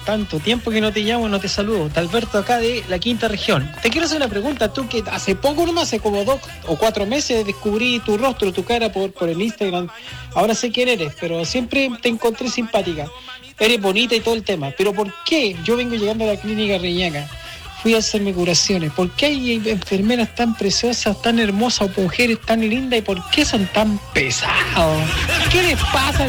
tanto tiempo que no te llamo, no te saludo. Alberto acá de la quinta región. Te quiero hacer una pregunta, tú que hace poco nomás, hace como 2 o 4 meses descubrí tu rostro, tu cara por el Instagram. Ahora sé quién eres, pero siempre te encontré simpática. Eres bonita y todo el tema. Pero ¿por qué yo vengo llegando a la clínica Reñaca? Fui a hacerme curaciones. ¿Por qué hay enfermeras tan preciosas, tan hermosas, o mujeres tan lindas, y por qué son tan pesados? ¿Qué les pasa?